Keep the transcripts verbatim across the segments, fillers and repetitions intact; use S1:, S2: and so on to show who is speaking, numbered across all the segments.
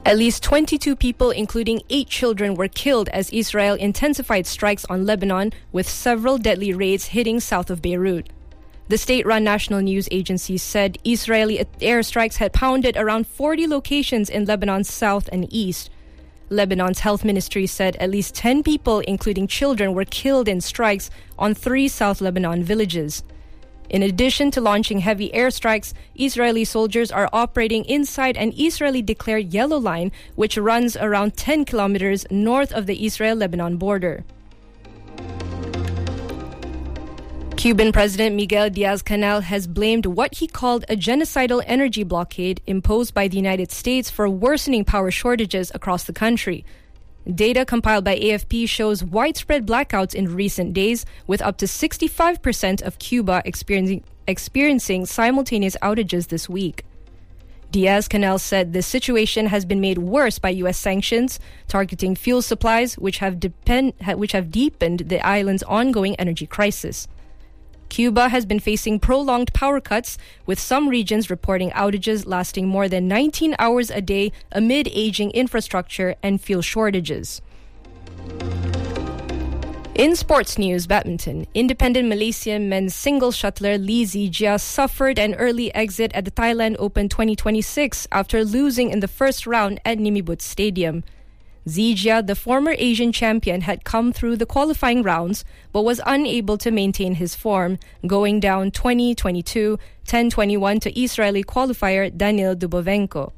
S1: At least twenty-two people, including eight children, were killed as Israel intensified strikes on Lebanon, with several deadly raids hitting south of Beirut. The state-run national news agency said Israeli airstrikes had pounded around forty locations in Lebanon's south and east. Lebanon's health ministry said at least ten people, including children, were killed in strikes on three South Lebanon villages. In addition to launching heavy airstrikes, Israeli soldiers are operating inside an Israeli-declared yellow line, which runs around ten kilometers north of the Israel-Lebanon border. Cuban President Miguel Diaz-Canel has blamed what he called a genocidal energy blockade imposed by the United States for worsening power shortages across the country. Data compiled by A F P shows widespread blackouts in recent days, with up to sixty-five percent of Cuba experiencing, experiencing simultaneous outages this week. Diaz-Canel said the situation has been made worse by U S sanctions targeting fuel supplies, which have, depend, which have deepened the island's ongoing energy crisis. Cuba has been facing prolonged power cuts, with some regions reporting outages lasting more than nineteen hours a day amid aging infrastructure and fuel shortages. In sports news, badminton, independent Malaysian men's singles shuttler Lee Zijia suffered an early exit at the Thailand Open twenty twenty-six after losing in the first round at Nimibut Stadium. Zijia, the former Asian champion, had come through the qualifying rounds but was unable to maintain his form, going down twenty twenty-two, ten twenty-one to Israeli qualifier Daniil Dubovenko.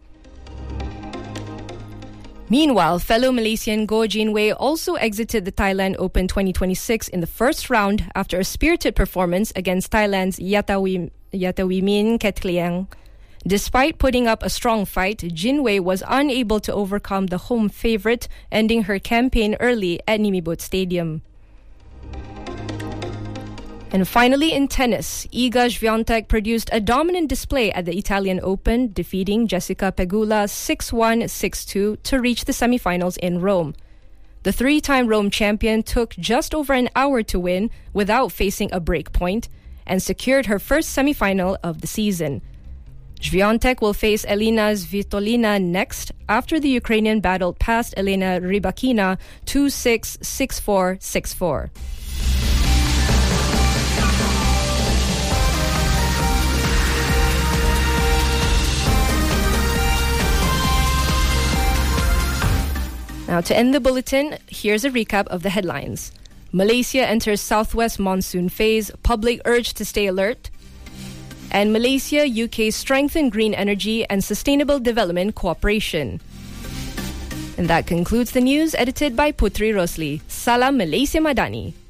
S1: Meanwhile, fellow Malaysian Goh Jinwei also exited the Thailand Open twenty twenty-six in the first round after a spirited performance against Thailand's Yatawi, Yatawimin Ketliang. Despite putting up a strong fight, Jinwei was unable to overcome the home favorite, ending her campaign early at Nimibut Stadium. And finally, in tennis, Iga Swiatek produced a dominant display at the Italian Open, defeating Jessica Pegula six one, six two to reach the semifinals in Rome. The three-time Rome champion took just over an hour to win without facing a break point and secured her first semifinal of the season. Swiatek will face Elina Svitolina next after the Ukrainian battled past Elena Rybakina two six, six four, six four. Now, to end the bulletin, here's a recap of the headlines. Malaysia enters southwest monsoon phase, public urged to stay alert. And Malaysia, U K strengthen green energy and sustainable development cooperation. And that concludes the news edited by Putri Rosli. Salam Malaysia Madani.